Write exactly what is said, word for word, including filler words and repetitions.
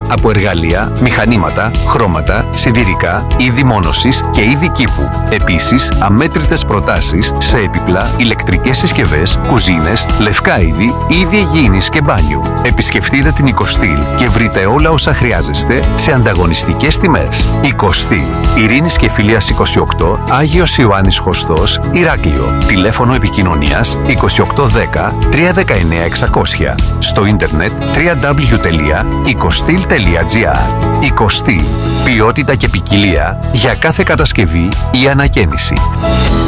από εργαλεία, μηχανήματα, χρώματα, σιδηρικά, είδη μόνωσης και είδη κήπου. Επίσης, αμέτρητες προτάσεις σε έπιπλα, ηλεκτρικές συσκευές, κουζίνες, λευκά είδη, είδη υγιεινής και μπάνιου. Επισκεφτείτε την Οικοστήλ και βρείτε όλα όσα χρειάζεστε σε ανταγωνιστικές τιμές. Οικοστήλ. Ειρήνης και Φιλίας είκοσι οκτώ, Άγιος Ιωάννης Χωστός, Ηράκλειο. Τηλέφωνο επικοινωνίας είκοσι οκτώ δέκα τριακόσια δεκαεννέα εξακόσια. Στο ίντερνετ double-u double-u double-u τελεία οικοστήλ τελεία τζι άρ. Οικοστήλ. Ποιότητα και ποικιλία για κάθε κατασκευή ή ανακαίνιση.